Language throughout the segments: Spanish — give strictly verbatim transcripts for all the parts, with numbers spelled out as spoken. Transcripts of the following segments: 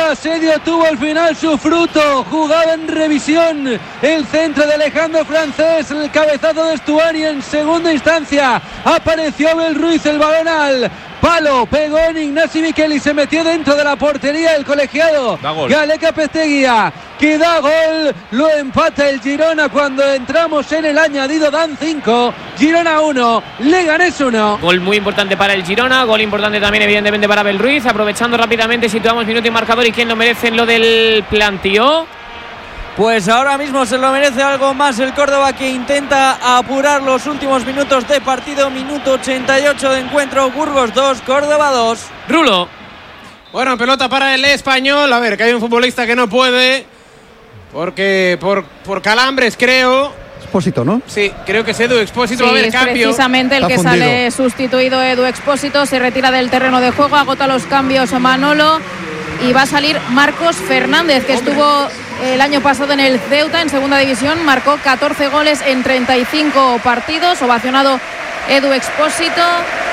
asedio tuvo al final su fruto. Jugaba en revisión el centro de Alejandro Francés, el cabezazo de Estuani en segunda instancia. Apareció Abel Ruiz, el balón al palo, pegó en Ignasi Miquel y se metió dentro de la portería del colegiado Galec Apeteguía, que da gol. Lo empata el Girona cuando entramos en el añadido. Dan cinco, Girona uno, Leganés uno. Gol muy importante para el Girona, gol importante también evidentemente para Abel Ruiz. Aprovechando rápidamente, situamos minuto y marcador y quién lo merece en lo del plantío. Pues ahora mismo se lo merece algo más el Córdoba, que intenta apurar los últimos minutos de partido. Minuto ochenta y ocho de encuentro. Burgos dos, Córdoba dos. Rulo. Bueno, pelota para el Español. A ver, que hay un futbolista que no puede, porque por, por calambres, creo. Expósito, ¿no? Sí, creo que es Edu Expósito. Sí, va a haber es cambio. precisamente el Está que fundido. sale sustituido. Edu Expósito se retira del terreno de juego, agota los cambios Manolo y va a salir Marcos Fernández, que Hombre. estuvo el año pasado en el Ceuta en segunda división, marcó catorce goles en treinta y cinco partidos. Ovacionado Edu Expósito.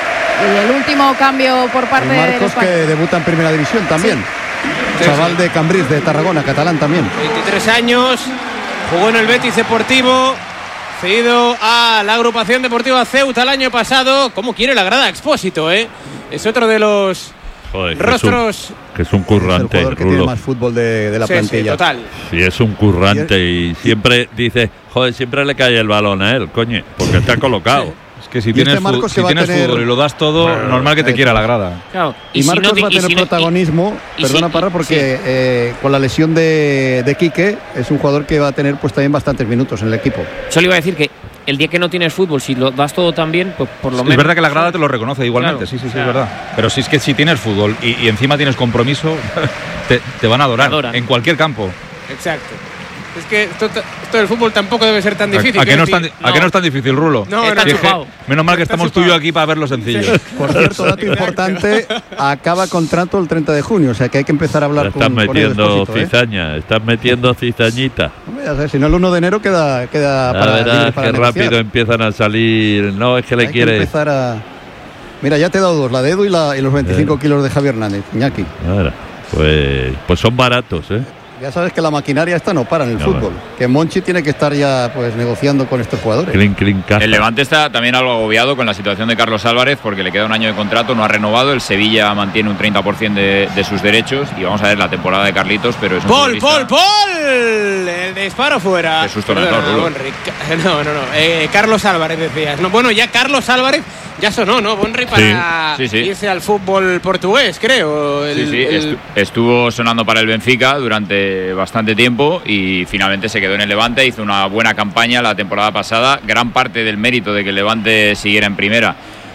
Y el último cambio por parte de Marcos, que debuta en primera división también. Sí. Chaval Sí. de Cambrils, de Tarragona, catalán también. veintitrés años, jugó en el Betis Deportivo, cedido a la agrupación deportiva Ceuta el año pasado. ¿Cómo quiere la grada Expósito, eh? Es otro de los Joder, rostros. Que es un, que es un Es el currante, jugador que Rulo. tiene más fútbol de, de la Sí, plantilla. sí, total. Sí, es un currante y siempre dice, joder, siempre le cae el balón a él, coño, porque está colocado. Sí. Es que si Y tienes, este Marcos fu- que si va a tienes tener- fútbol y lo das todo, Bueno, normal que te eso. quiera la grada. Claro. Y, si Marcos no te- va a y tener si no- y- protagonismo, y perdona si- Parra, porque eh, con la lesión de, de Quique es un jugador que va a tener pues también bastantes minutos en el equipo. Solo iba a decir que el día que no tienes fútbol, si lo das todo tan bien, pues por lo menos. Es verdad que la grada te lo reconoce igualmente, Claro, sí, sí, sí, claro. es verdad. Pero si es que si tienes fútbol y, y encima tienes compromiso, te, te van a adorar Adoran. en cualquier campo. Exacto. Es que esto, esto del fútbol tampoco debe ser tan ¿A, difícil. a que no es quiero tan, decir, a que no es tan difícil, Rulo? No, Está no, Si es que- chupado. menos mal que Está estamos tú y yo chupado. aquí para verlo sencillo. Por cierto, dato importante, acaba contrato el treinta de junio, o sea que hay que empezar a hablar Ya con, estás con el metiendo Expósito, ¿eh? cizaña, estás metiendo cizañita. Hombre, ya sabes, si no el uno de enero queda, queda Ya para, libre verás para qué negociar. rápido empiezan a salir. No, es que le Hay quiere. que empezar a... Mira, ya te he dado dos, la de Edu y, la, y los veinticinco Eh. kilos de Javier Hernández, Iñaki. Ahora, pues, pues son baratos, ¿eh? Ya sabes que la maquinaria esta no para en el No, fútbol. Que Monchi tiene que estar ya pues negociando con estos jugadores. Clean, clean, caja. El Levante está también algo agobiado con la situación de Carlos Álvarez porque le queda un año de contrato, no ha renovado. El Sevilla mantiene un treinta por ciento de, de sus derechos y vamos a ver la temporada de Carlitos, pero es un ¡Pol, futbolista- Pol, Pol! El disparo fuera. Qué susto me Perdona, ha dado, Rulo. Bonri. Ca- No, no, no. Eh, Carlos Álvarez decías. No, bueno, ya Carlos Álvarez ya sonó, ¿no? Bonri para Sí, sí, sí. irse al fútbol portugués, creo. El- Sí, sí, el- estu- estuvo sonando para el Benfica durante bastante tiempo y finalmente se quedó en el Levante, hizo una buena campaña la temporada pasada. Gran parte del mérito de que el Levante siguiera en primera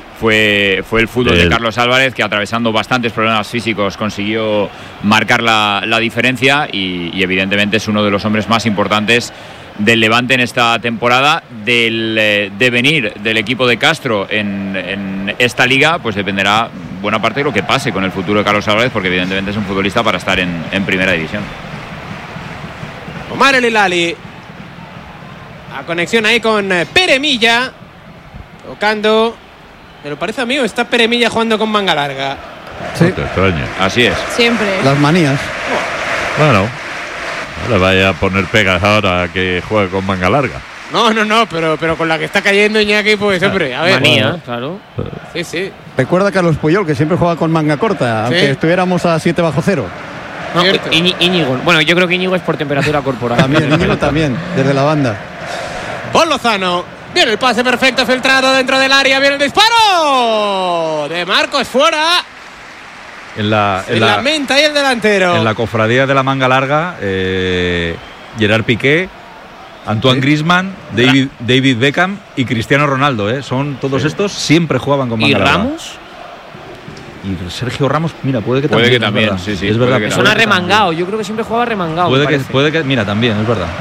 fue, fue el fútbol de El- Carlos Álvarez, que atravesando bastantes problemas físicos consiguió marcar la, la diferencia y, y evidentemente es uno de los hombres más importantes del Levante en esta temporada. Del eh, devenir del equipo de Castro en, en esta liga pues dependerá buena parte de lo que pase con el futuro de Carlos Álvarez, porque evidentemente es un futbolista para estar en, en primera división. Omar El Hilali. A conexión ahí con eh, Pere Milla. Tocando. Pero parece a mí o está Pere Milla jugando con manga larga. Sí, No te extraña. Así es. Siempre. las manías. Bueno, no le vaya a poner pegas ahora a que juegue con manga larga. No, no, no, pero, pero con la que está cayendo Iñaki, pues hombre, a ver. Manía, Bueno. claro. Sí, sí. Recuerda a Carlos Puyol, que siempre juega con manga corta, Sí. aunque estuviéramos a siete bajo cero. No, Cierto. Iñi- Íñigo. Bueno, yo creo que Íñigo es por temperatura corporal. También, Íñigo también, desde la banda. Paul Lozano. Viene el pase perfecto filtrado dentro del área. Viene el disparo de Marcos fuera. En la, Se en la, lamenta ahí el delantero. en la cofradía de la manga larga, eh, Gerard Piqué, Antoine Sí. Griezmann, David, David Beckham y Cristiano Ronaldo. ¿eh? Son todos estos, siempre jugaban con ¿Y manga larga. Ramos? Y Sergio Ramos, mira, puede que Puede también. que es también, verdad. sí, sí, es puede verdad. que puede Suena que también. remangado. Yo creo que siempre jugaba remangado. Puede me que, parece. puede que, mira, también, es verdad.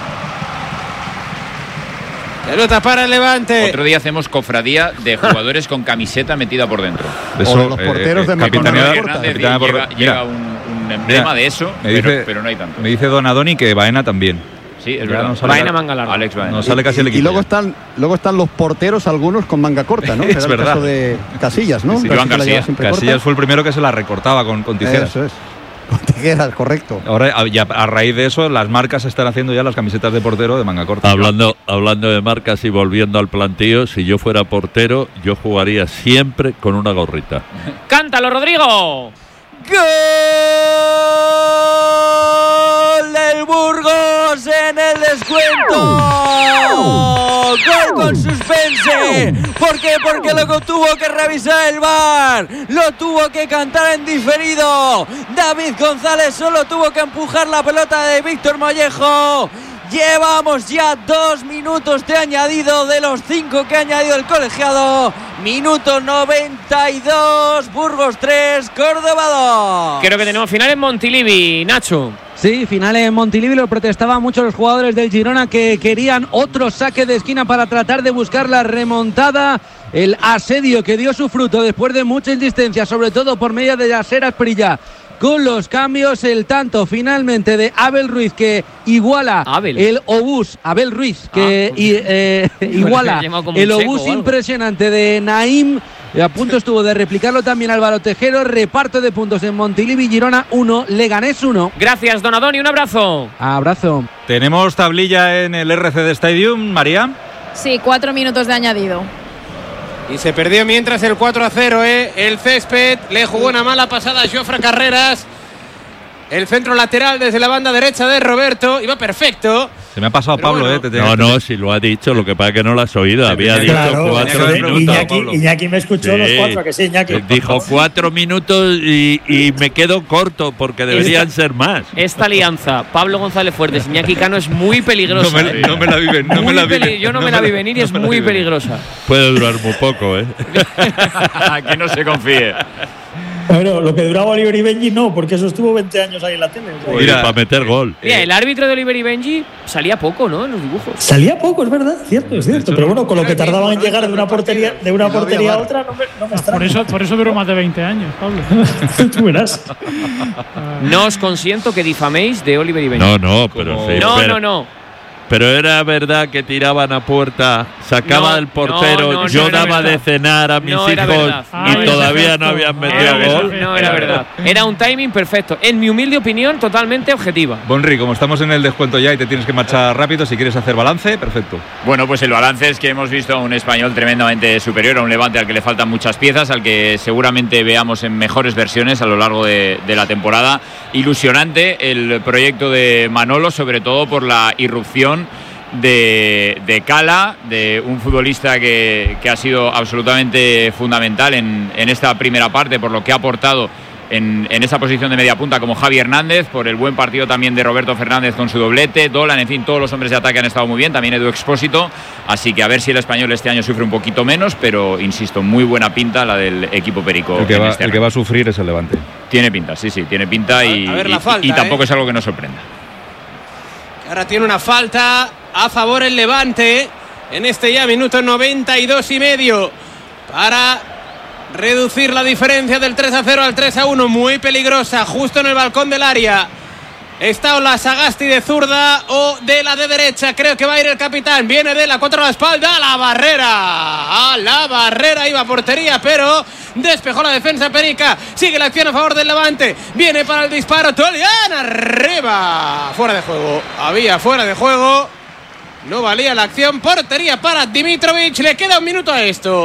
Pelota para el Levante. Otro día hacemos cofradía de jugadores con camiseta metida por dentro. O de los porteros de capitanía- manga Hernández capitanía por- llega, mira, llega un, un emblema mira, de eso, me pero, dice- pero no hay tanto. Me dice Donadoni que Baena también. Sí, es Ya verdad. no sale- Baena manga larga. Alex Baena. Nos sale casi el Y equipo. luego ya. están, luego están los porteros, algunos con manga corta, ¿no? Es Era el verdad. caso de Casillas, ¿no? Sí, Casi Iván que la lleva García. siempre Casillas corta. fue el primero que se la recortaba con, con tijeras. Eso es. Con tijeras, correcto. Ahora, ya, a raíz de eso, las marcas están haciendo ya las camisetas de portero de manga corta. Hablando, hablando de marcas y volviendo al plantío, si yo fuera portero, yo jugaría siempre con una gorrita. ¡Cántalo, Rodrigo! ¡Gol del Burgos en el descuento! ¡Gol con suspense! ¿Por qué? Porque lo tuvo que revisar el V A R, lo tuvo que cantar en diferido. David González solo tuvo que empujar la pelota de Víctor Mollejo. Llevamos ya dos minutos de añadido de los cinco que ha añadido el colegiado. Minuto noventa y dos, Burgos tres, Córdoba dos. Creo que tenemos final en Montilivi, Nacho. Sí, final en Montilivi, lo protestaban mucho los jugadores del Girona que querían otro saque de esquina para tratar de buscar la remontada. El asedio que dio su fruto después de mucha insistencia, sobre todo por medio de Yaser Asprilla. Con los cambios, el tanto finalmente de Abel Ruiz que iguala Abel. el obús, Abel Ruiz que ah, pues, y, eh, iguala el obús impresionante de Naim. A punto estuvo de replicarlo también Álvaro Tejero. Reparto de puntos en Montilivi, Girona uno, Leganés uno. Gracias, Don Adoni, un abrazo. Abrazo. ¿Tenemos tablilla en el R C D Stadium, María? Sí, cuatro minutos de añadido. Y se perdió mientras el cuatro a cero, ¿eh? El césped le jugó una mala pasada a Jofre Carreras. El centro lateral desde la banda derecha de Roberto. Iba perfecto. Se me ha pasado Pero Pablo, bueno. ¿eh? Te, te, No, te, no, si lo ha dicho, lo que pasa es que no lo has oído. Había Claro, dicho cuatro claro, minutos. Iñaki, Pablo. Iñaki me escuchó Sí. los cuatro, que sí, Iñaki. Eh, Dijo cuatro minutos y, y me quedo corto porque deberían Esta- ser más. Esta alianza, Pablo González Fuertes, Iñaki Cano, es muy peligrosa. No me, ¿eh? no me la viven, no Muy me la peli- viven. Yo no, me la vi venir y no es me la muy viven. peligrosa. Puede durar muy poco, ¿eh? Que no se confíe. Bueno, lo que duraba Oliver y Benji no, porque eso estuvo veinte años ahí en la tele. o sea, Mira, Mira, para meter gol. Mira, el árbitro de Oliver y Benji salía poco, ¿no? En los dibujos. Salía poco, es verdad, cierto, es cierto. Pero bueno, con lo que tardaban en llegar de una portería, de una portería a otra, no me, no me extraña. Por eso, por eso duró más de veinte años, Pablo. Tú verás. No os consiento que difaméis de Oliver y Benji. No, no, pero Como- sí. no, pero, no, no. pero era verdad que tiraban a puerta, sacaba No, el portero, no, no, yo no era daba verdad. de cenar a mis No era hijos verdad. Ah, y era todavía perfecto. no habían No metido Era verdad. gol. verdad, no era verdad. Era un timing perfecto. En mi humilde opinión, totalmente objetiva. Bonri, como estamos en el descuento ya y te tienes que marchar rápido, si quieres hacer balance, perfecto. Bueno, pues el balance es que hemos visto a un español tremendamente superior, a un Levante al que le faltan muchas piezas, al que seguramente veamos en mejores versiones a lo largo de, de la temporada. Ilusionante el proyecto de Manolo, sobre todo por la irrupción de, de Cala, de un futbolista que, que ha sido absolutamente fundamental en, en esta primera parte, por lo que ha aportado en, en esa posición de media punta como Javi Hernández, por el buen partido también de Roberto Fernández con su doblete, Dolan, en fin, todos los hombres de ataque han estado muy bien, también Edu Expósito, así que a ver si el español este año sufre un poquito menos, pero insisto, muy buena pinta la del equipo perico. El que, en va, este el que va a sufrir es el Levante. Tiene pinta, sí, sí, tiene pinta y, A ver la y- falta, y tampoco ¿eh? es algo que nos sorprenda. Ahora tiene una falta a favor el Levante en este ya minuto noventa y dos y medio para reducir la diferencia del tres a cero al tres a uno. Muy peligrosa, justo en el balcón del área. Está o la Sagasti de zurda o de la de derecha. Creo que va a ir el capitán. Viene de la contra la espalda. A la barrera. A la barrera. Iba a portería, pero despejó la defensa perica. Sigue la acción a favor del Levante. Viene para el disparo. Tolian arriba. Fuera de juego. Había fuera de juego. No valía la acción. Portería para Dimitrovic. Le queda un minuto a esto.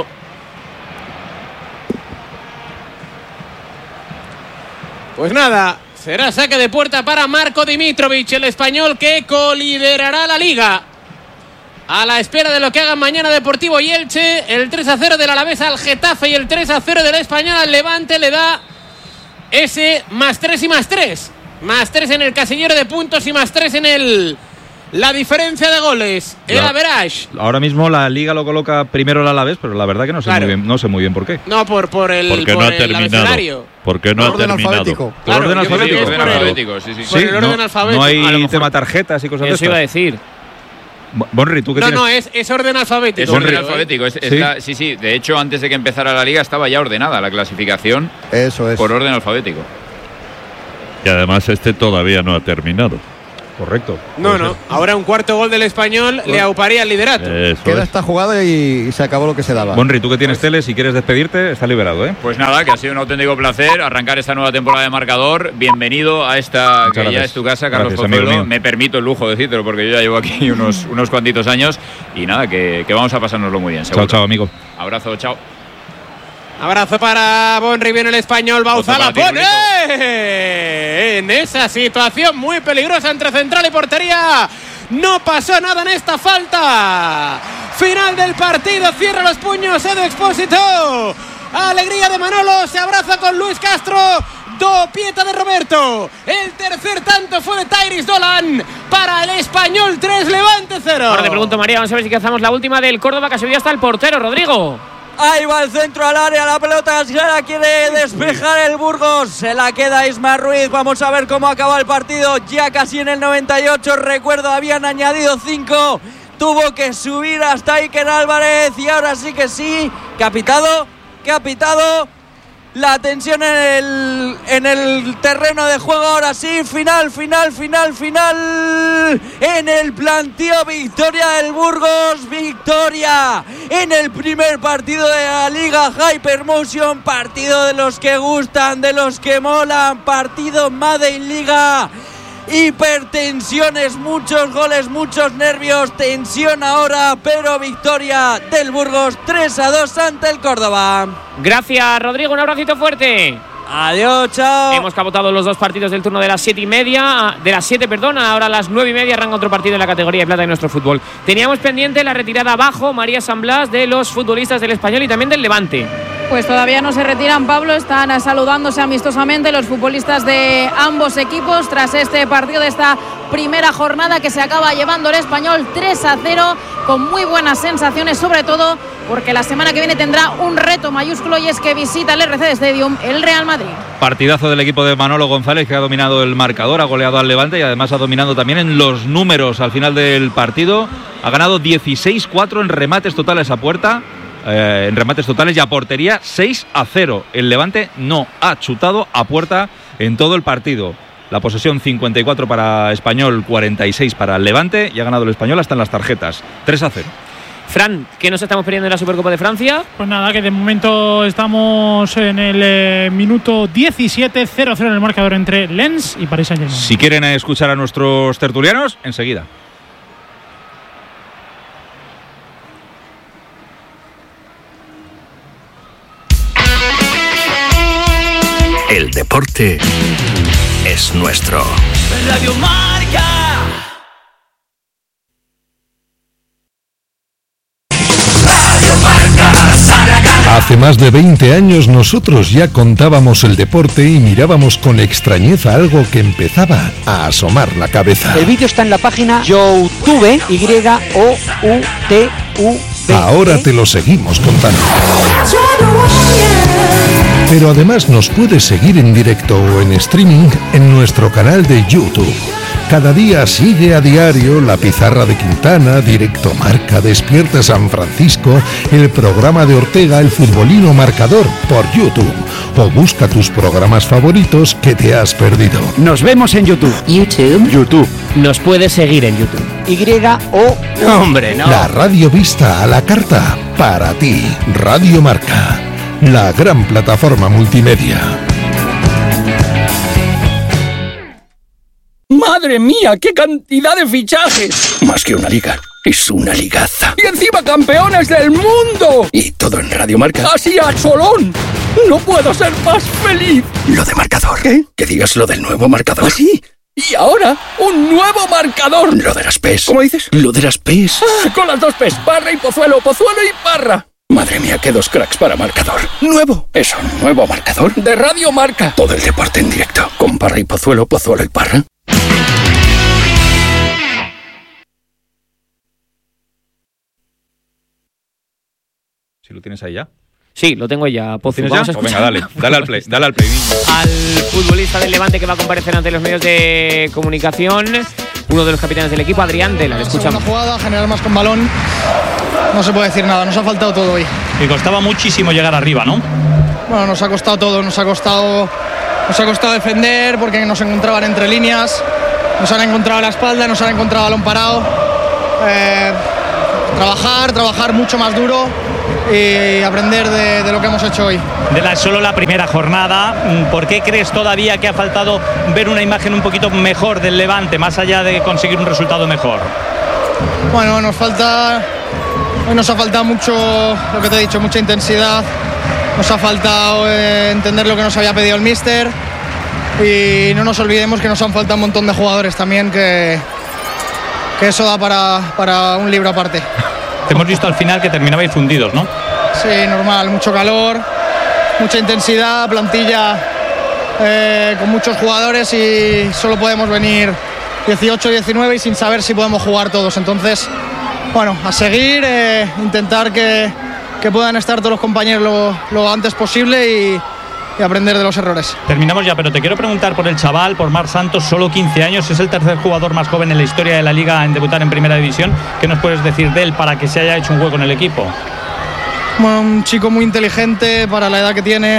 Pues nada, será saque de puerta para Marco Dimitrovic, el español que coliderará la liga. A la espera de lo que hagan mañana Deportivo y Elche, el tres a cero del Alavés al Getafe y el tres a cero del Español al Levante le da ese más tres y más tres. Más tres en el casillero de puntos y más tres en el... la diferencia de goles, el Ya. average. Ahora mismo la Liga lo coloca primero el Alavés, pero la verdad que no sé, Claro. muy, bien, no sé muy bien por qué. No, por, por el, Porque por no ha el terminado. abecedario. Porque no Por ha orden terminado. alfabético. ¿Por Claro, orden yo creo que alfabético? es por el- alfabético, sí, sí. Por el orden no, alfabético. no A lo hay mejor. tema tarjetas y cosas de Eso iba a estas. decir. Bo- Bonri, ¿tú qué No, tienes? no, es, es orden alfabético. Es orden creo, ¿eh? alfabético. Es- es ¿Sí? la- sí, sí. De hecho, antes de que empezara la liga estaba ya ordenada la clasificación Eso es. por orden alfabético. Y además este todavía no ha terminado. Correcto. No, no. Ahora un cuarto gol del Español le auparía el liderato. Eso Queda es. esta jugada y se acabó lo que se daba. Bonri, tú que tienes tele, si quieres despedirte, está liberado, ¿eh? Pues nada, que ha sido un auténtico placer arrancar esta nueva temporada de Marcador. Bienvenido a esta Muchas que gracias. ya es tu casa, Carlos Gracias, amigo Pozuelo. mío. Me permito el lujo de decírtelo porque yo ya llevo aquí unos, unos cuantitos años. Y nada, que, que vamos a pasárnoslo muy bien, seguro. Chao, chao, amigo. Abrazo, chao. Abrazo para Bonri, viene el Español, Bauzá pone en esa situación muy peligrosa entre central y portería. No pasó nada en esta falta. Final del partido, cierra los puños Edu Expósito. Alegría de Manolo, se abraza con Luis Castro. Do pieta de Roberto. El tercer tanto fue de Tyrese Dolan para el Español, tres, Levante cero. Ahora te pregunto, María, vamos a ver si cazamos la última del Córdoba, que ha subido hasta el portero, Rodrigo. Ahí va el centro al área, la pelota se la quiere despejar el Burgos, se la queda Isma Ruiz. Vamos a ver cómo acaba el partido, ya casi en el noventa y ocho, recuerdo habían añadido cinco, tuvo que subir hasta Iker Álvarez y ahora sí que sí, que ha pitado, que ha pitado. La tensión en el, en el terreno de juego, ahora sí, final, final, final, final. En el planteo, victoria del Burgos, victoria en el primer partido de la Liga Hypermotion, partido de los que gustan, de los que molan, partido Made in Liga. Hipertensiones, muchos goles, muchos nervios, tensión ahora, pero victoria del Burgos tres a dos ante el Córdoba. Gracias, Rodrigo, un abracito fuerte. Adiós, chao. Hemos capotado los dos partidos del turno de las siete y media, de las siete, perdón, ahora a las nueve y media arranca otro partido en la categoría de plata de nuestro fútbol. Teníamos pendiente la retirada abajo, María San Blas, de los futbolistas del Español y también del Levante. Pues todavía no se retiran, Pablo, están saludándose amistosamente los futbolistas de ambos equipos tras este partido de esta primera jornada que se acaba llevando el Español tres a cero, con muy buenas sensaciones, sobre todo porque la semana que viene tendrá un reto mayúsculo y es que visita el R C D Stadium el Real Madrid. Partidazo del equipo de Manolo González, que ha dominado el marcador, ha goleado al Levante y además ha dominado también en los números al final del partido. Ha ganado dieciséis cuatro en remates totales a puerta. Eh, en remates totales y a portería seis a cero. El Levante no ha chutado a puerta en todo el partido. La posesión cincuenta y cuatro para Español, cuarenta y seis para el Levante, y ha ganado el Español hasta en las tarjetas, tres a cero. Fran, ¿qué nos estamos perdiendo en la Supercopa de Francia? Pues nada, que de momento estamos en el eh, minuto diecisiete, cero cero en el marcador entre Lens y Paris Saint-Germain. Si quieren escuchar a nuestros tertulianos, enseguida. El deporte es nuestro. Radio Marca. Hace más de veinte años nosotros ya contábamos el deporte y mirábamos con extrañeza algo que empezaba a asomar la cabeza. El vídeo está en la página YouTube, Y O U T U B. Ahora te lo seguimos contando. Pero además nos puedes seguir en directo o en streaming en nuestro canal de YouTube. Cada día sigue a diario La Pizarra de Quintana, Directo Marca, Despierta San Francisco, el programa de Ortega, El Futbolino Marcador, por YouTube. O busca tus programas favoritos que te has perdido. Nos vemos en YouTube. YouTube. YouTube. Nos puedes seguir en YouTube. Y O. No, hombre, no. La radio vista a la carta. Para ti. Radio Marca. La gran plataforma multimedia. ¡Madre mía! ¡Qué cantidad de fichajes! Más que una liga, es una ligaza. ¡Y encima campeones del mundo! Y todo en Radio Marca. ¡Así a cholón! ¡No puedo ser más feliz! Lo de marcador. ¿Qué? Que digas lo del nuevo marcador. ¿Ah, sí? Y ahora, un nuevo marcador. Lo de las P E S. ¿Cómo dices? Lo de las P E S. Ah, con las dos P E S, Parra y Pozuelo, Pozuelo y Parra. Madre mía, qué dos cracks para marcador. Nuevo. ¿Eso, nuevo marcador? De Radio Marca. Todo el deporte en directo. Con Parra y Pozuelo, Pozuelo y Parra. Si lo tienes ahí ya. Sí, lo tengo ya, Pozo. ¿Tienes Vamos ya? a Pues venga, dale, dale al play, dale al play. Al futbolista del Levante que va a comparecer ante los medios de comunicación, uno de los capitanes del equipo, Adrián Dela. Le escuchamos. Segunda jugada, generar más con balón. No se puede decir nada, nos ha faltado todo hoy. Y costaba muchísimo llegar arriba, ¿no? Bueno, nos ha costado todo, nos ha costado, nos ha costado defender porque nos encontraban entre líneas. nos han encontrado la espalda, nos han encontrado balón parado. Eh, trabajar, trabajar mucho más duro y aprender de, de lo que hemos hecho hoy. De la solo la primera jornada, ¿por qué crees todavía que ha faltado ver una imagen un poquito mejor del Levante, más allá de conseguir un resultado mejor? Bueno, nos falta, hoy nos ha faltado mucho, lo que te he dicho, mucha intensidad, nos ha faltado eh, entender lo que nos había pedido el míster y no nos olvidemos que nos han faltado un montón de jugadores también, que, que eso da para, para un libro aparte. Te hemos visto al final que terminabais fundidos, ¿no? Sí, normal, mucho calor, mucha intensidad, plantilla eh, con muchos jugadores y solo podemos venir dieciocho, diecinueve y sin saber si podemos jugar todos. Entonces, bueno, a seguir, eh, intentar que, que puedan estar todos los compañeros lo, lo antes posible y, y aprender de los errores. Terminamos ya, pero te quiero preguntar por el chaval, por Marc Santos, solo quince años, es el tercer jugador más joven en la historia de la Liga en debutar en Primera División. ¿Qué nos puedes decir de él para que se haya hecho un hueco en el equipo? Bueno, un chico muy inteligente para la edad que tiene.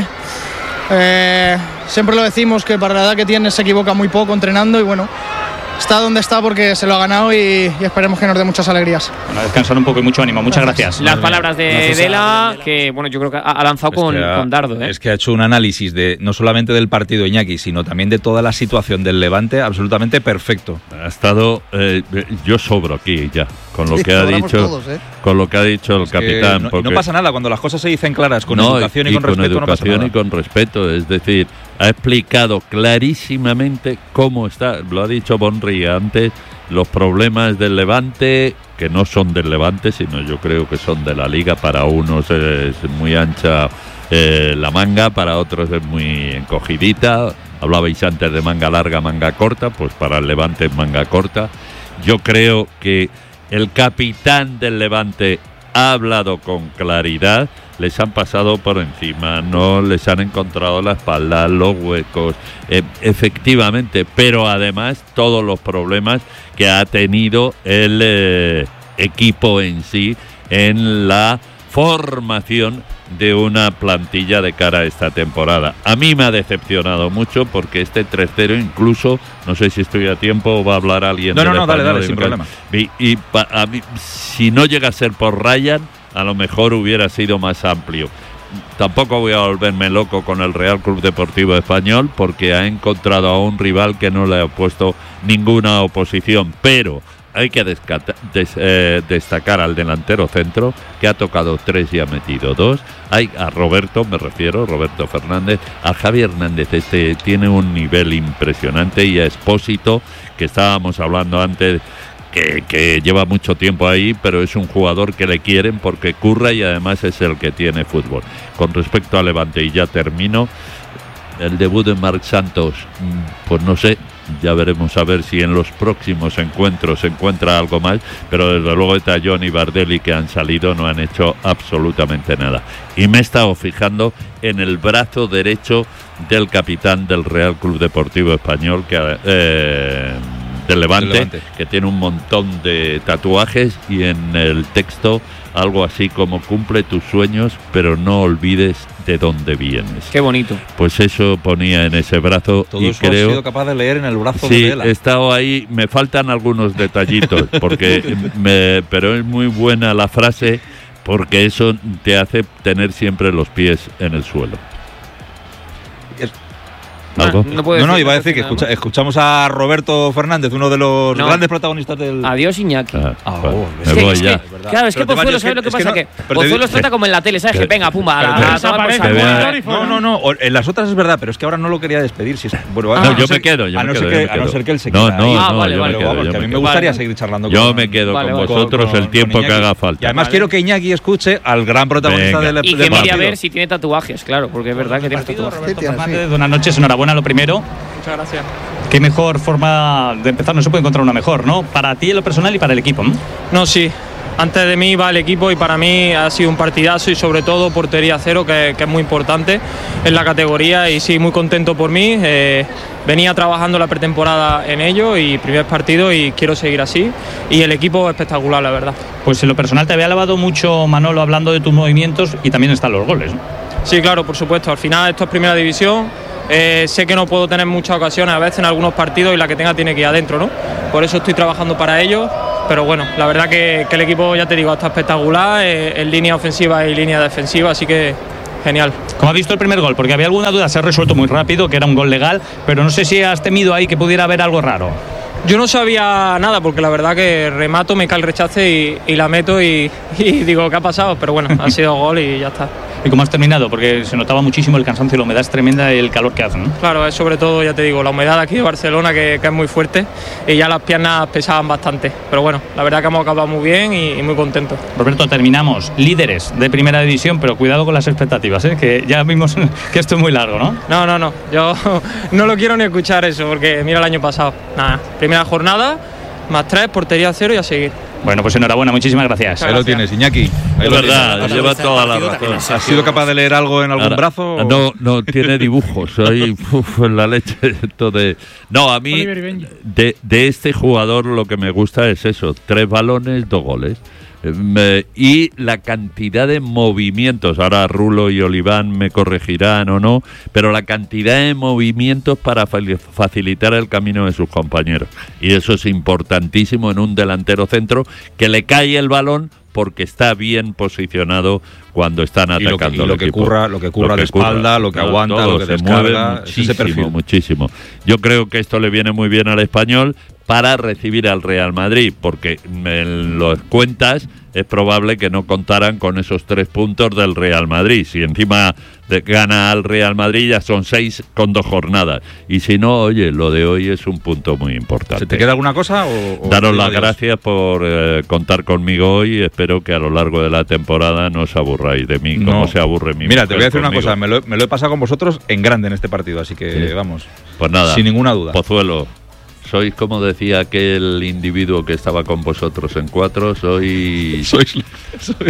Eh, siempre lo decimos que para la edad que tiene se equivoca muy poco entrenando y bueno, está donde está porque se lo ha ganado y, y esperemos que nos dé muchas alegrías. Bueno, descansar un poco y mucho ánimo. Muchas gracias. Las palabras de Gracias. Dela, que bueno, yo creo que ha, ha lanzado Es con, que ha- con dardo. ¿eh? Es que ha hecho un análisis de no solamente del partido Iñaki, sino también de toda la situación del Levante absolutamente perfecto. Ha estado, eh, yo sobro aquí ya con lo Sí, que ha sobramos dicho, todos, ¿eh? con lo que ha dicho el Es que capitán. no, y porque- no pasa nada cuando las cosas se dicen claras, con No, educación y, con respeto, no pasa educación nada. y con respeto, es decir, ha explicado clarísimamente cómo está, lo ha dicho Bonri antes, los problemas del Levante, que no son del Levante, sino yo creo que son de la Liga. Para unos es muy ancha eh, la manga, para otros es muy encogidita. Hablabais antes de manga larga, manga corta, pues para el Levante es manga corta. Yo creo que el capitán del Levante ha hablado con claridad, les han pasado por encima, no les han encontrado la espalda, los huecos, eh, efectivamente, pero además todos los problemas que ha tenido el eh, equipo en sí en la formación de una plantilla de cara a esta temporada. A mí me ha decepcionado mucho porque este tres cero incluso, no sé si estoy a tiempo o va a hablar alguien. No, no, del no, dale, Español dale, y sin me- problema. Y, y pa- a mí, si no llega a ser por Ryan, a lo mejor hubiera sido más amplio. Tampoco voy a volverme loco con el Real Club Deportivo Español porque ha encontrado a un rival que no le ha puesto ninguna oposición, pero hay que descata- des- eh, destacar al delantero centro, que ha tocado tres y ha metido dos. Hay a Roberto, me refiero, Roberto Fernández, a Javi Hernández, este tiene un nivel impresionante, y a Expósito, que estábamos hablando antes, que, que lleva mucho tiempo ahí, pero es un jugador que le quieren porque curra y además es el que tiene fútbol. Con respecto a Levante, y ya termino, el debut de Marc Santos, mm, pues no sé, ya veremos a ver si en los próximos encuentros se encuentra algo más, pero desde luego Tallón y Bardelli, que han salido, no han hecho absolutamente nada. Y me he estado fijando en el brazo derecho del capitán del Real Club Deportivo Español, que eh, del Levante, Del Levante. que tiene un montón de tatuajes, y en el texto algo así como: cumple tus sueños, pero no olvides de dónde vienes. Qué bonito. Pues eso ponía en ese brazo. Todo y eso creo, has sido capaz de leer en el brazo sí, de Dela. he estado ahí, me faltan algunos detallitos, porque me, pero es muy buena la frase, porque eso te hace tener siempre los pies en el suelo. ¿Algo? No puedo No, no, decir- iba a no decir que puedo decir escucha- escuchamos a Roberto Fernández, uno de los No. grandes protagonistas del... Adiós, Iñaki. Ah, Ah, pues, oh, me Es que- voy es que- ya. claro, es que Pero te Pozuelo, vayas, ¿sabes lo que es que pasa? no- Que pero te Pozuelo digo- os trata como en la tele, ¿sabes? que- Que venga, pumba, a pero la te a la desaparece, cosa. que vea- monitor y fuera. No, no, no, o- en las otras es verdad, pero es que ahora no lo quería despedir. Si es, bueno, a No, no yo ser- me quedo, yo a me no quedo, ser yo que- me a no quedo. ser que él se No, quede no, ahí. Ah, no, vale, yo vale. me Pero quedo, vamos, yo que a me mí me quedo. gustaría seguir charlando Yo con- me quedo Vale, con vale. vosotros con- el tiempo con que haga Iñaki. falta. Y además Vale. quiero que Iñaki escuche al gran protagonista Venga. del Y que del mire a partido. ver si tiene tatuajes, claro, porque es verdad que tiene tatuajes. Sí, tiene, sí. Fernández, buenas noches, enhorabuena lo primero. Muchas gracias. Qué mejor forma de empezar, no se puede encontrar una mejor, ¿no? Para ti en lo personal y para el equipo, ¿no? No, sí. Antes de mí va el equipo y para mí ha sido un partidazo y sobre todo portería cero, que, que es muy importante en la categoría, y sí, muy contento por mí. Eh, venía trabajando la pretemporada en ello y primer partido y quiero seguir así, y el equipo espectacular, la verdad. Pues en lo personal te había alabado mucho Manolo hablando de tus movimientos y también están los goles, ¿no? Sí, claro, por supuesto. Al final esto es primera división. Eh, sé que no puedo tener muchas ocasiones a veces en algunos partidos y la que tenga tiene que ir adentro, ¿no? Por eso estoy trabajando para ello, pero bueno, la verdad que, que el equipo, ya te digo, está espectacular, eh, en línea ofensiva y línea defensiva, así que genial. ¿Cómo has visto el primer gol? Porque había alguna duda, se ha resuelto muy rápido, que era un gol legal, pero no sé si has temido ahí que pudiera haber algo raro. Yo no sabía nada, porque la verdad que remato, me cae el rechace y, y la meto y, y digo, ¿qué ha pasado? Pero bueno, ha sido gol y ya está. ¿Y cómo has terminado? Porque se notaba muchísimo el cansancio y la humedad es tremenda y el calor que hace, ¿no? Claro, es sobre todo, ya te digo, la humedad aquí de Barcelona que, que es muy fuerte y ya las piernas pesaban bastante. Pero bueno, la verdad que hemos acabado muy bien y, y muy contentos. Roberto, terminamos líderes de primera división, pero cuidado con las expectativas, ¿eh? Que ya vimos que esto es muy largo, ¿no? No, no, no, yo no lo quiero ni escuchar eso, porque mira el año pasado. Nada, primera jornada, más tres, portería cero y a seguir. Bueno, pues enhorabuena, muchísimas gracias. Ahí lo tienes, Iñaki. Es verdad, lleva toda la razón. ¿Has sido capaz de leer algo en algún Ahora, brazo? O? No, no tiene dibujos. Soy uf, en la leche. Esto de... No, a mí, de, de este jugador lo que me gusta es eso: tres balones, dos goles. Me, y la cantidad de movimientos, ahora Rulo y Oliván me corregirán o no, pero la cantidad de movimientos para facilitar el camino de sus compañeros, y eso es importantísimo en un delantero centro, que le cae el balón porque está bien posicionado cuando están atacando. Y lo que, y lo que curra, lo que curra de espalda, lo que aguanta, todo, lo que se descarga, mueve muchísimo, muchísimo. Yo creo que esto le viene muy bien al Español para recibir al Real Madrid, porque en los cuentas es probable que no contaran con esos tres puntos del Real Madrid. Si encima de, gana al Real Madrid, ya son seis con dos jornadas. Y si no, oye, lo de hoy es un punto muy importante. ¿Se te queda alguna cosa? O, o Daros las adiós? gracias por eh, contar conmigo hoy. Espero que a lo largo de la temporada no os aburráis de mí, como No. se aburre mi Mira, mujer te voy a decir conmigo. una cosa, me lo, me lo he pasado con vosotros en grande en este partido, así que Sí. vamos. Pues nada, sin ninguna duda. Pozuelo, sois, como decía aquel individuo que estaba con vosotros en cuatro, sois... sois, sois...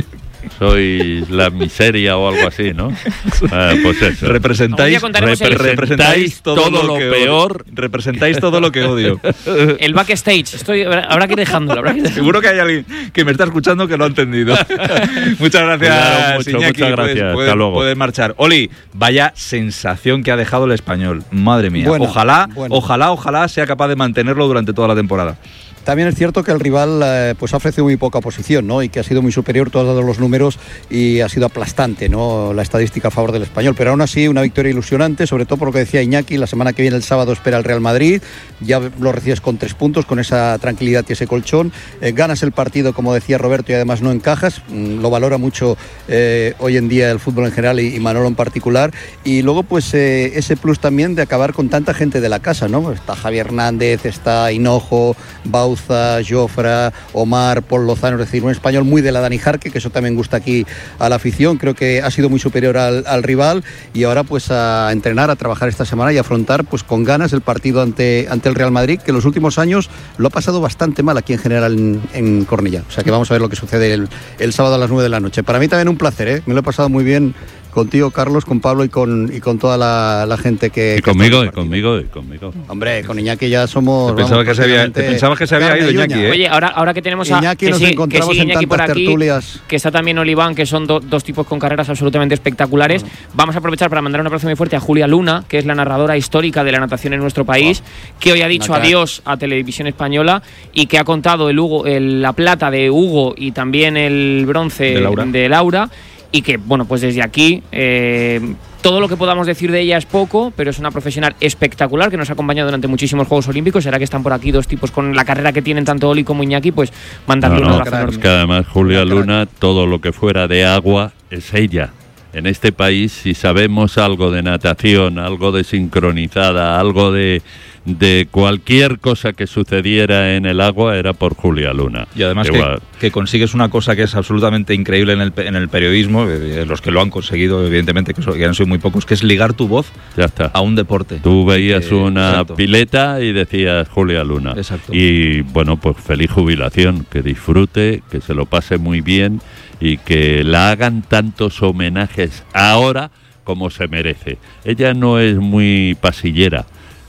sois la miseria o algo así, ¿no? Ah, pues eso. Representáis, representáis, representáis todo, todo lo, lo que peor. Odio. Representáis todo lo que odio. El backstage, estoy, habrá que ir dejándolo. Habrá que ir dejándolo. Seguro que hay alguien que me está escuchando que lo ha entendido. Muchas gracias, Cuidado mucho, Iñaki. muchas gracias. Puedes, Hasta puedes, luego. puedes marchar. Oli, vaya sensación que ha dejado el Español. Madre mía. Bueno, ojalá, bueno. ojalá, ojalá sea capaz de mantenerlo durante toda la temporada. También es cierto que el rival eh, pues ha ofrecido muy poca oposición, ¿no? Y que ha sido muy superior todos los números y ha sido aplastante, ¿no? La estadística a favor del Español. Pero aún así, una victoria ilusionante, sobre todo por lo que decía Iñaki. La semana que viene, el sábado, espera el Real Madrid. Ya lo recibes con tres puntos, con esa tranquilidad y ese colchón. Eh, ganas el partido, como decía Roberto, y además no encajas. Mm, lo valora mucho eh, hoy en día el fútbol en general y, y Manolo en particular. Y luego, pues, eh, ese plus también de acabar con tanta gente de la casa, ¿no? Está Javi Hernández, está Hinojo, Bauza, Jofra, Omar, Paul Lozano, es decir, un español muy de la Dani Jarque, que eso también gusta aquí a la afición. Creo que ha sido muy superior al, al rival, y ahora pues a entrenar, a trabajar esta semana y afrontar pues con ganas el partido ante, ante el Real Madrid, que en los últimos años lo ha pasado bastante mal aquí en general en, en Cornellá. O sea que vamos a ver lo que sucede el, el sábado a las nueve de la noche. Para mí también un placer, ¿eh? Me lo he pasado muy bien contigo, Carlos, con Pablo y con, y con toda la, la gente que... Y que conmigo, y conmigo, y conmigo. Hombre, con Iñaki ya somos... Te pensaba vamos, que se había- te prácticamente pensabas que se había carne ido y Iñaki, uña. ¿eh? Oye, ahora, ahora que tenemos a Iñaki, que nos sigue- encontramos que sigue en Iñaki por tantas aquí, tertulias. que está también Oliván, que son do- dos tipos con carreras absolutamente espectaculares. Vamos a aprovechar para mandar un abrazo muy fuerte a Julia Luna, que es la narradora histórica de la natación en nuestro país, que hoy ha dicho Una crack. adiós a Televisión Española y que ha contado el Hugo, el- la plata de Hugo y también el bronce De Laura. de Laura. Y que, bueno, pues desde aquí, eh, todo lo que podamos decir de ella es poco, pero es una profesional espectacular que nos ha acompañado durante muchísimos Juegos Olímpicos. Será que están por aquí dos tipos con la carrera que tienen tanto Oli como Iñaki, pues mandarle No, un no, abrazo enorme. es que además Julia Luna, todo lo que fuera de agua es ella. En este país, si sabemos algo de natación, algo de sincronizada, algo de, de cualquier cosa que sucediera en el agua, era por Julia Luna. Y además que, Igual. que consigues una cosa que es absolutamente increíble en el, pe- en el periodismo, eh, los que lo han conseguido, evidentemente, que, so- que han sido muy pocos, que es ligar tu voz Ya está. a un deporte. Tú veías Eh, una exacto. pileta y decías Julia Luna. Exacto. Y bueno, pues feliz jubilación, que disfrute, que se lo pase muy bien y que la hagan tantos homenajes ahora como se merece. Ella no es muy pasillera.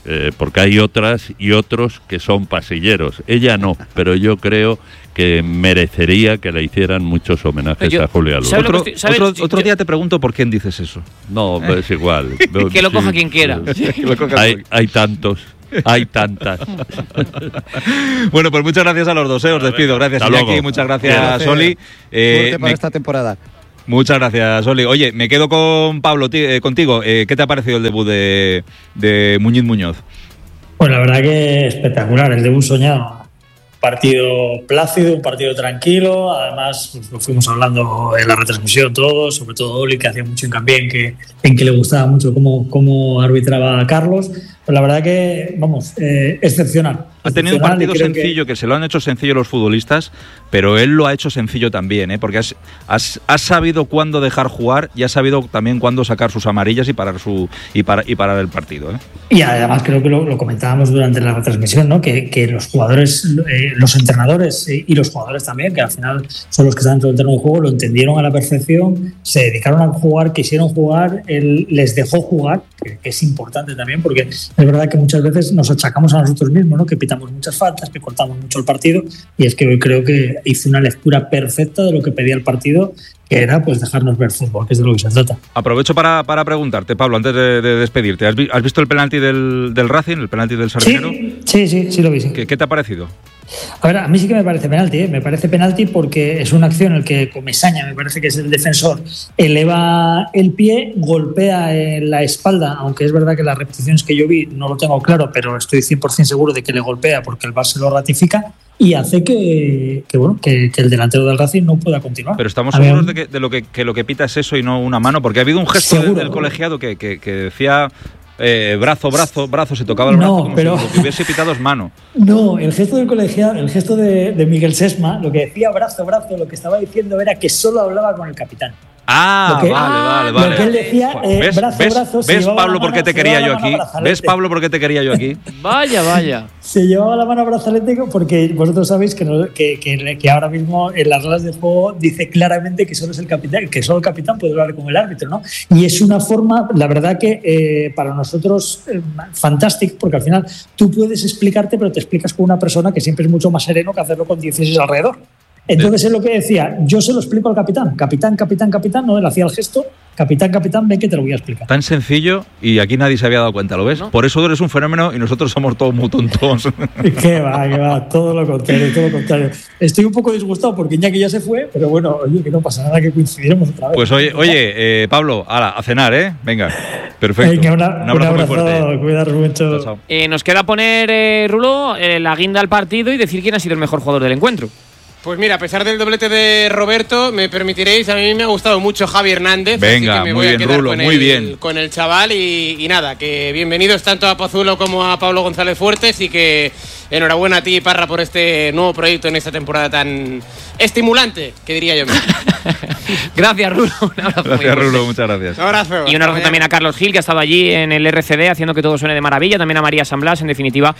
eh, porque hay otras y otros que son pasilleros. Ella no, pero yo creo que merecería que le hicieran muchos homenajes yo, a Julia Lourdes. Otro, estoy, otro, otro día te pregunto por quién dices eso. No, eh. es igual. Que lo coja sí, quien quiera. Sí, lo coja hay, hay tantos. Hay tantas. Bueno, pues muchas gracias a los dos, ¿eh? Os despido. Gracias, Iñaki. Muchas gracias, Soli. Eh, Suerte para me... esta temporada. Muchas gracias, Oli. Oye, me quedo con Pablo, eh, contigo. Eh, ¿Qué te ha parecido el debut de, de Muñiz Muñoz? Pues la verdad que espectacular, el debut soñado. Un partido plácido, un partido tranquilo. Además, pues, lo fuimos hablando en la retransmisión todos, sobre todo Oli, que hacía mucho hincapié en que, en que le gustaba mucho cómo, cómo arbitraba a Carlos. Pues la verdad que, vamos, eh, excepcional. Ha tenido un partido sencillo, que... que se lo han hecho sencillo los futbolistas, pero él lo ha hecho sencillo también, ¿eh? Porque has, has, has sabido cuándo dejar jugar y has sabido también cuándo sacar sus amarillas y parar su y, para, y parar el partido, ¿eh? Y además creo que lo, lo comentábamos durante la retransmisión, ¿no? Que, que los jugadores, eh, los entrenadores eh, y los jugadores también, que al final son los que están dentro del terreno de juego, lo entendieron a la perfección, se dedicaron a jugar, quisieron jugar, él les dejó jugar, que, que es importante también, porque es verdad que muchas veces nos achacamos a nosotros mismos, ¿no? Que pitamos muchas faltas, que cortamos mucho el partido, y es que hoy creo que hizo una lectura perfecta de lo que pedía el partido, que era pues dejarnos ver fútbol, que es de lo que se trata. Aprovecho para, para preguntarte, Pablo, antes de, de despedirte, ¿has, vi, ¿has visto el penalti del, del Racing, el penalti del Sardinero? Sí, sí, sí, sí lo vi. Sí. ¿Qué, ¿Qué te ha parecido? A ver, a mí sí que me parece penalti, ¿eh? Me parece penalti porque es una acción en la que Comesaña, me parece que es el defensor, eleva el pie, golpea en la espalda, aunque es verdad que las repeticiones que yo vi no lo tengo claro, pero estoy cien por ciento seguro de que le golpea porque el V A R se lo ratifica y hace que, que bueno que, que el delantero del Racing no pueda continuar. Pero estamos a seguros ver, de, que, de lo que, que lo que pita es eso y no una mano, porque ha habido un gesto del, del colegiado que, que, que decía... Eh, brazo, brazo, brazo, se tocaba el brazo no, como pero... si lo que hubiese pitado es mano. No, el gesto del colegiado, el gesto de, de Miguel Sesma, lo que decía brazo, brazo, lo que estaba diciendo era que solo hablaba con el capitán. Ah, que, vale, vale, vale. Lo que él decía, eh, ¿ves, brazo, ves, brazo, ¿ves Pablo, por qué te quería yo aquí? ¿Ves, Pablo, por qué te quería yo aquí? Vaya, vaya. Se llevaba la mano a brazalete porque vosotros sabéis que, no, que, que, que ahora mismo en las reglas del juego dice claramente que solo es el capitán, que solo el capitán puede hablar con el árbitro, ¿no? Y es una forma, la verdad que eh, para nosotros eh, fantástica, porque al final tú puedes explicarte, pero te explicas con una persona que siempre es mucho más sereno que hacerlo con dieciséis alrededor. Entonces es lo que decía, yo se lo explico al capitán, capitán, capitán, capitán, no, él hacía el gesto, capitán, capitán, ven que te lo voy a explicar. Tan sencillo y aquí nadie se había dado cuenta, ¿lo ves? ¿No? Por eso eres un fenómeno y nosotros somos todos muy tontos. Qué va, qué va, todo lo contrario, todo lo contrario. Estoy un poco disgustado porque Iñaki ya se fue, pero bueno, oye, que no pasa nada, que coincidiremos otra vez. Pues oye, oye eh, Pablo, ala, a cenar, ¿eh? Venga, perfecto. Venga, una, un abrazo, un abrazo muy fuerte. Cuidaros mucho. Chao, chao. Eh, nos queda poner, eh, Rulo, eh, la guinda al partido y decir quién ha sido el mejor jugador del encuentro. Pues mira, a pesar del doblete de Roberto, me permitiréis, a mí me ha gustado mucho Javi Hernández. Venga, así que me muy voy bien, a quedar Rulo, con muy el, bien. Con el chaval y, y nada, que bienvenidos tanto a Pozuelo como a Pablo González Fuertes y que enhorabuena a ti, Parra, por este nuevo proyecto en esta temporada tan estimulante, que diría yo. Gracias, Rulo. Un abrazo. Gracias, Rulo, muchas gracias. Un abrazo. Y un abrazo también a Carlos Gil, que ha estado allí en el R C D haciendo que todo suene de maravilla. También a María San Blas, en definitiva,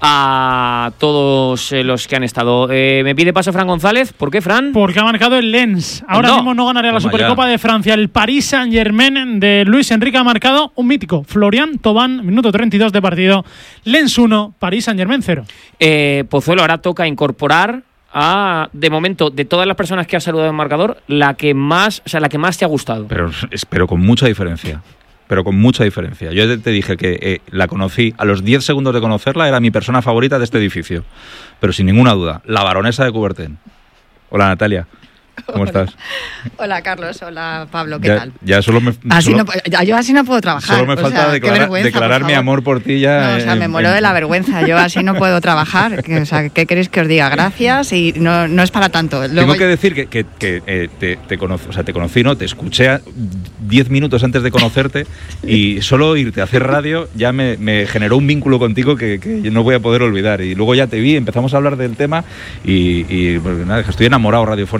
a todos los que han estado. Eh, me pide paso Fran González. ¿Por qué, Fran? Porque ha marcado el Lens. Ahora no. mismo no ganaría la Toma Supercopa ya. de Francia. El Paris Saint-Germain de Luis Enrique ha marcado un mítico. Florian Thauvin, minuto treinta y dos de partido. Lens uno, Paris Saint-Germain cero. Eh, Pozuelo, ahora toca incorporar a, de momento, de todas las personas que ha saludado en marcador, la que más, o sea, la que más te ha gustado. Pero, pero con mucha diferencia. Pero con mucha diferencia. Yo te dije que eh, la conocí, a los diez segundos de conocerla, era mi persona favorita de este edificio. Pero sin ninguna duda, la baronesa de Coubertin. Hola, Natalia. ¿Cómo Hola. estás? Hola, Carlos. Hola, Pablo. ¿Qué ya, tal? Ya solo me, así solo, no, ya, yo así no puedo trabajar. Solo me falta o sea, declarar, declarar mi amor por ti ya. No, o sea, en, me muero en, de la vergüenza. Yo así no puedo trabajar. Que, o sea, ¿qué queréis que os diga? Gracias y no, no es para tanto. Luego tengo que decir que, que, que eh, te, te, conocí, o sea, te conocí, ¿no? Te escuché diez minutos antes de conocerte y solo irte a hacer radio ya me, me generó un vínculo contigo que, que no voy a poder olvidar. Y luego ya te vi, empezamos a hablar del tema y, y pues, nada, estoy enamorado radiofónicamente.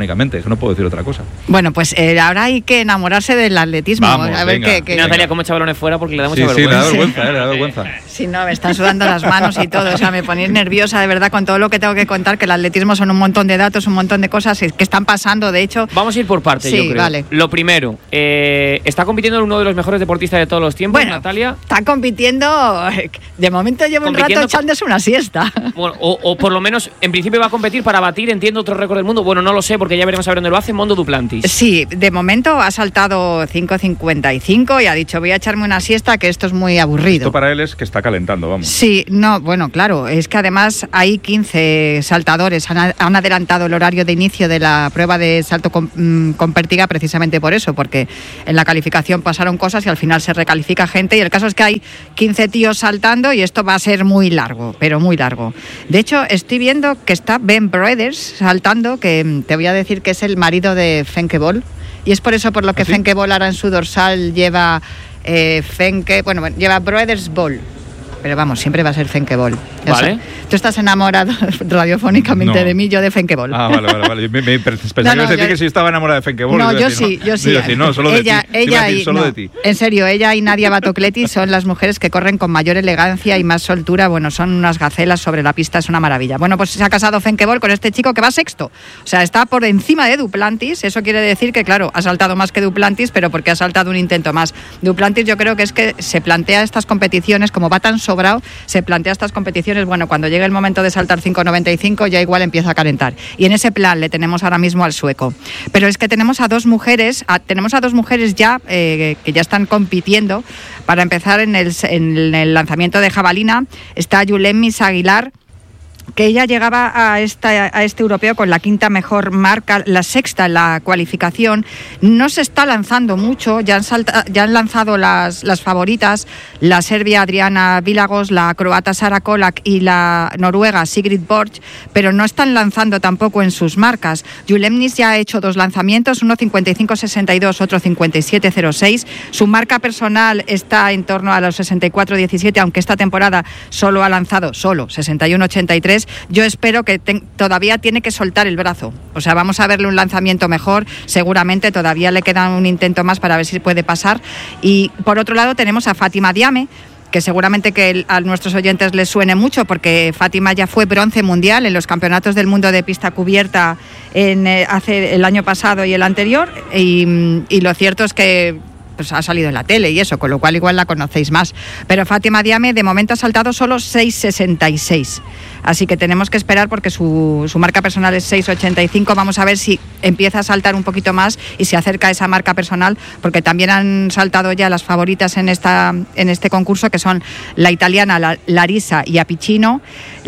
que no puedo decir otra cosa. Bueno, pues eh, ahora hay que enamorarse del atletismo. Vamos, a ver venga. qué, qué... Natalia, como echa balones fuera porque le da mucha Sí, sí, le vergüenza. da vergüenza, eh, le da vergüenza. Sí, no, me están sudando las manos y todo. O sea, me ponéis nerviosa de verdad con todo lo que tengo que contar, que el atletismo son un montón de datos, un montón de cosas que están pasando, de hecho. Vamos a ir por partes, Sí, yo creo. vale. Lo primero, eh, está compitiendo uno de los mejores deportistas de todos los tiempos, Bueno, Natalia. Está compitiendo. De momento llevo un rato Compitiendo- echándose una siesta. Bueno, o, o por lo menos, en principio va a competir para batir, entiendo, otro récord del mundo. Bueno, no lo sé, porque ya veremos a ver dónde lo hace Mondo Duplantis. Sí, de momento ha saltado cinco cincuenta y cinco y ha dicho voy a echarme una siesta, que esto es muy aburrido. Esto para él es que está calentando, vamos. Sí, no, bueno, claro, es que además hay quince saltadores, han, han adelantado el horario de inicio de la prueba de salto con, mm, con pértiga precisamente por eso, porque en la calificación pasaron cosas y al final se recalifica gente, y el caso es que hay quince tíos saltando y esto va a ser muy largo, pero muy largo. De hecho, estoy viendo que está Ben Brothers saltando, que mm, te voy a decir que es el marido de Femke Bol, y es por eso por lo que ¿Ah, sí? Femke Bol ahora en su dorsal lleva eh, Femke, bueno, bueno, lleva Brothers Bol. Pero vamos, siempre va a ser Femke Bol. O Vale. sea, tú estás enamorado radiofónicamente No. de mí, yo de Femke Bol. Ah, vale, vale, vale. Me, me pensaba No, que no, ibas a decir yo- que sí estaba enamorada de Femke Bol. No, Iba a yo decir, sí, yo sí. Iba a decir, no, solo ella, de ti. Iba a ella decir, y solo no, de ti. en serio, ella y Nadia Batocleti son las mujeres que corren con mayor elegancia y más soltura. Bueno, son unas gacelas sobre la pista, es una maravilla. Bueno, pues se ha casado Femke Bol con este chico que va sexto. O sea, está por encima de Duplantis. Eso quiere decir que, claro, ha saltado más que Duplantis, pero porque ha saltado un intento más. Duplantis, yo creo que es que se plantea estas competiciones, como va tan sobrado, se plantea estas competiciones, bueno, cuando llegue el momento de saltar cinco noventa y cinco ya igual empieza a calentar. Y en ese plan le tenemos ahora mismo al sueco. Pero es que tenemos a dos mujeres, a- tenemos a dos mujeres ya eh, que ya están compitiendo. Para empezar, en el, en el lanzamiento de jabalina está Yulemis Aguilar, que ella llegaba a, esta, a este europeo con la quinta mejor marca, la sexta en la cualificación. No se está lanzando mucho, ya han, salta, ya han lanzado las, las favoritas, la serbia Adriana Vilagos, la croata Sara Kolak y la noruega Sigrid Borch, pero no están lanzando tampoco en sus marcas. Julemnis ya ha hecho dos lanzamientos, uno cincuenta y cinco sesenta y dos, otro cincuenta y siete cero seis. Su marca personal está en torno a los sesenta y cuatro diecisiete, aunque esta temporada solo ha lanzado solo sesenta y uno ochenta y tres. Yo espero que te, todavía tiene que soltar el brazo. O sea, vamos a verle un lanzamiento mejor. Seguramente todavía le queda un intento más para ver si puede pasar. Y por otro lado tenemos a Fátima Diame, que seguramente que el, a nuestros oyentes les suene mucho, porque Fátima ya fue bronce mundial en los campeonatos del mundo de pista cubierta en, eh, hace el año pasado y el anterior. Y, y lo cierto es que pues ha salido en la tele y eso, con lo cual igual la conocéis más. Pero Fátima Diame de momento ha saltado solo seis sesenta y seis. Así que tenemos que esperar porque su, su marca personal es seis ochenta y cinco. Vamos a ver si empieza a saltar un poquito más y se acerca a esa marca personal, porque también han saltado ya las favoritas en, esta, en este concurso, que son la italiana la, Larissa Iapicino,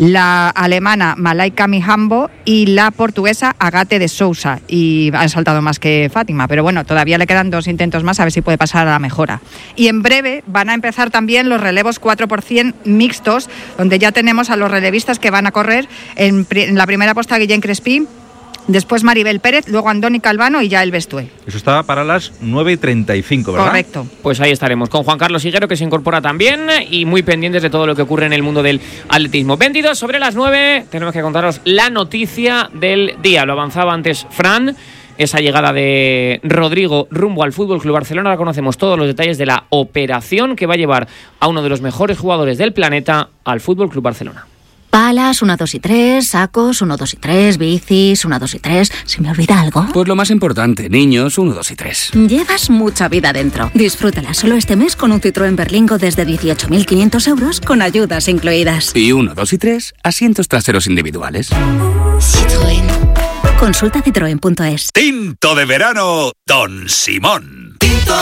la alemana Malaika Mihambo y la portuguesa Agate de Sousa. Y han saltado más que Fátima, pero bueno, todavía le quedan dos intentos más a ver si puede pasar a la mejora. Y en breve van a empezar también los relevos cuatro por ciento mixtos, donde ya tenemos a los relevistas que van a correr en, pri- en la primera posta Guillén Crespí, después Maribel Pérez, luego Andoni Calvano y ya el Bestué. Eso está para las nueve y treinta y cinco, ¿verdad? Correcto. Pues ahí estaremos con Juan Carlos Higuero, que se incorpora también, y muy pendientes de todo lo que ocurre en el mundo del atletismo. veintidós sobre las nueve, tenemos que contaros la noticia del día. Lo avanzaba antes Fran, esa llegada de Rodrigo rumbo al F C Barcelona. Ahora conocemos todos los detalles de la operación que va a llevar a uno de los mejores jugadores del planeta al F C Barcelona. Palas, uno, dos y tres, sacos, uno, dos y tres, bicis, uno, dos y tres. ¿Se me olvida algo? Pues lo más importante, niños, uno, dos y tres. Llevas mucha vida dentro. Disfrútala solo este mes con un Citroën Berlingo desde dieciocho mil quinientos euros con ayudas incluidas. Y uno, dos y tres, asientos traseros individuales. Citroën. Consulta citroen punto es. Tinto de verano, Don Simón.